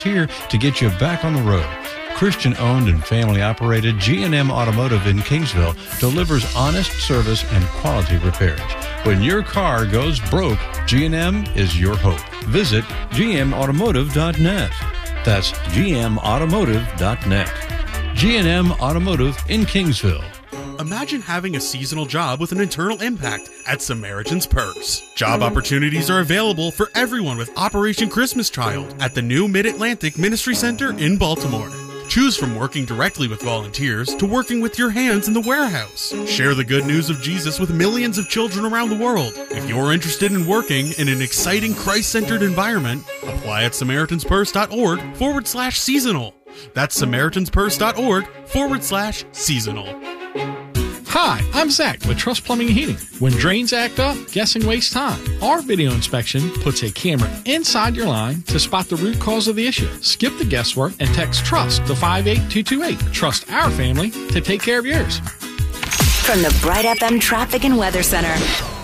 here to get you back on the road. Christian-owned and family-operated G&M Automotive in Kingsville delivers honest service and quality repairs. When your car goes broke, G&M is your hope. Visit gmautomotive.net. That's gmautomotive.net. G&M Automotive in Kingsville. Imagine having a seasonal job with an internal impact at Samaritan's Perks. Job opportunities are available for everyone with Operation Christmas Child at the new Mid-Atlantic Ministry Center in Baltimore. Choose from working directly with volunteers to working with your hands in the warehouse. Share the good news of Jesus with millions of children around the world. If you're interested in working in an exciting Christ-centered environment, apply at SamaritansPurse.org/seasonal. That's SamaritansPurse.org/seasonal. Hi, I'm Zach with Trust Plumbing and Heating. When drains act up, guessing wastes time. Our video inspection puts a camera inside your line to spot the root cause of the issue. Skip the guesswork and text TRUST to 58228. Trust our family to take care of yours. From the Bright FM Traffic and Weather Center.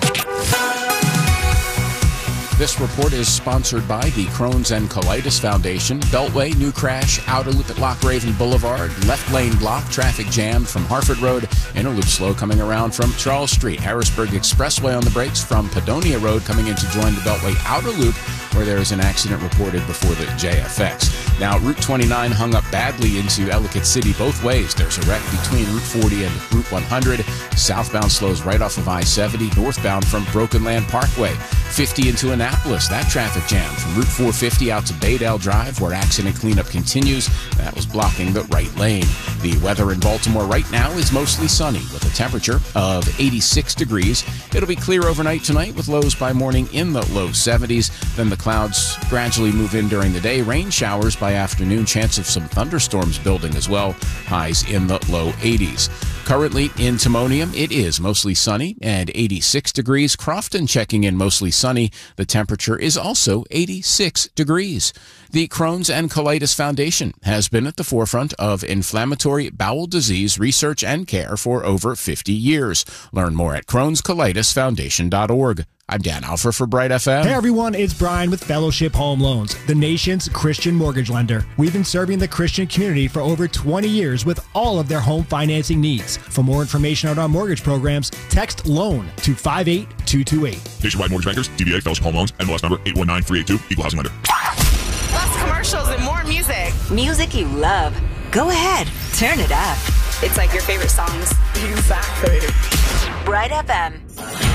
This report is sponsored by the Crohn's and Colitis Foundation. Beltway, new crash, outer loop at Loch Raven Boulevard, left lane block, traffic jammed from Harford Road, inner loop slow coming around from Charles Street, Harrisburg Expressway on the brakes from Padonia Road coming in to join the Beltway outer loop where there is an accident reported before the JFX. Now, Route 29 hung up badly into Ellicott City both ways. There's a wreck between Route 40 and Route 100. Southbound slows right off of I-70, northbound from Broken Land Parkway. 50 into Annapolis, that traffic jam from Route 450 out to Baydale Drive where accident cleanup continues. That was blocking the right lane. The weather in Baltimore right now is mostly sunny with a temperature of 86 degrees. It'll be clear overnight tonight with lows by morning in the low 70s. Then the clouds gradually move in during the day. Rain showers by afternoon. Chance of some thunderstorms building as well. Highs in the low 80s. Currently in Timonium, it is mostly sunny and 86 degrees. Crofton checking in mostly sunny. The temperature is also 86 degrees. The Crohn's and Colitis Foundation has been at the forefront of inflammatory bowel disease research and care for over 50 years. Learn more at Crohn'sColitisFoundation.org. I'm Dan Alfer for Bright FM. Hey everyone, it's Brian with Fellowship Home Loans, the nation's Christian mortgage lender. We've been serving the Christian community for over 20 years with all of their home financing needs. For more information on our mortgage programs, text LOAN to 58228. Nationwide Mortgage Bankers, DBA Fellowship Home Loans, NMLS number 819382, Equal Housing Lender. Less commercials and more music. Music you love. Go ahead, turn it up. It's like your favorite songs. Exactly. Bright FM.